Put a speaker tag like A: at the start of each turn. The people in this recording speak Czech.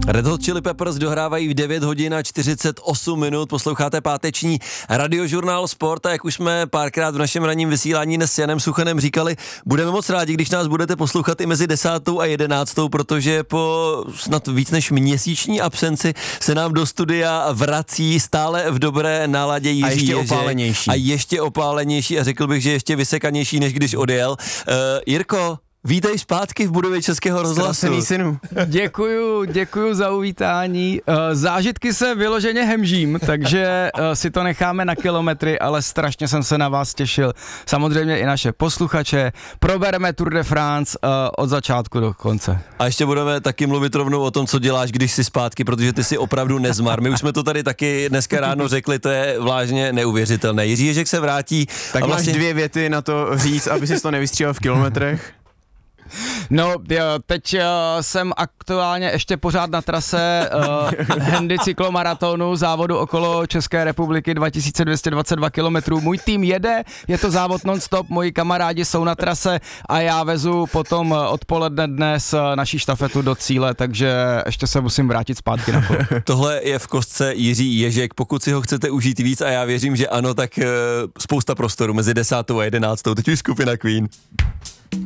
A: Red Hot Chili Peppers dohrávají v 9 hodin a 48 minut, posloucháte páteční radiožurnál Sport a jak už jsme párkrát v našem ranním vysílání dnes s Janem Suchanem říkali, budeme moc rádi, když nás budete poslouchat i mezi 10. a 11., protože po snad víc než měsíční absenci se nám do studia vrací stále v dobré náladě Jiří
B: a ještě
A: Ježek.
B: opálenější.
A: A ještě opálenější a řekl bych, že ještě vysekanější, než když odjel. Jirko, vítej zpátky v budově Českého rozhlasu.
B: Ztracený synu.
C: Děkuju za uvítání. Zážitky se vyloženě hemžím, takže si to necháme na kilometry, ale strašně jsem se na vás těšil. Samozřejmě i naše posluchače. Probereme Tour de France od začátku do konce.
A: A ještě budeme taky mluvit rovnou o tom, co děláš, když jsi zpátky, protože ty jsi opravdu nezmar. My už jsme to tady taky dneska ráno řekli, to je vážně neuvěřitelné. Jiří Ježek se vrátí.
B: Tak máš 2 věty na to říct, aby si to nevystřílel v kilometrech?
C: No, teď jsem aktuálně ještě pořád na trase Handy cyklomaratonu, závodu okolo České republiky 2222 km. Můj tým jede, je to závod non-stop, moji kamarádi jsou na trase a já vezu potom odpoledne dnes naší štafetu do cíle, takže ještě se musím vrátit zpátky na kolo.
A: Tohle je v kostce Jiří Ježek, pokud si ho chcete užít víc a já věřím, že ano, tak spousta prostoru mezi 10. a 11. Teď už skupina Queen.